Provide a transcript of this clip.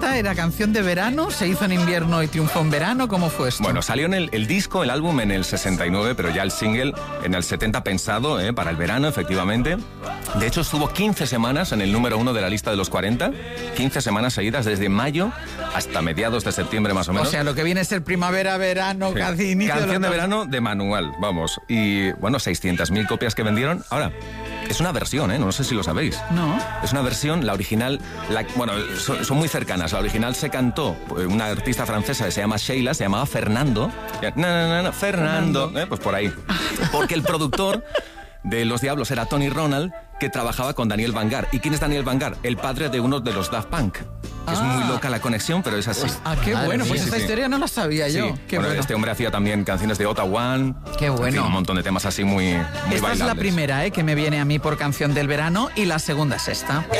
esta era canción de verano, se hizo en invierno y triunfó en verano. ¿Cómo fue esto? Bueno, salió en el disco, el álbum en el 69, pero ya el single en el 70 pensado para el verano, efectivamente. De hecho, estuvo 15 semanas en el número 1 de la lista de los 40, 15 semanas seguidas desde mayo hasta mediados de septiembre más o menos. O sea, lo que viene a ser primavera, verano, Sí. casi inicio Canción de verano de manual, vamos. Y bueno, 600.000 copias que vendieron. Ahora, es una versión, no sé si lo sabéis. No. Es una versión, la original, bueno, son muy cercanas. La original se cantó una artista francesa que se llama Sheila, se llamaba Fernando. Fernando, pues por ahí. Porque el productor de Los Diablos era Tony Ronald, que trabajaba con Daniel Vangar. ¿Y quién es Daniel Vangar? El padre de uno de los Daft Punk. Es muy loca la conexión, pero es así. Qué bueno, pues esta historia no la sabía yo. Qué bueno. Este hombre hacía también canciones de Ottawa. Qué bueno. En fin, un montón de temas así muy Esta bailables. es la primera que me viene a mí por canción del verano y la segunda es esta.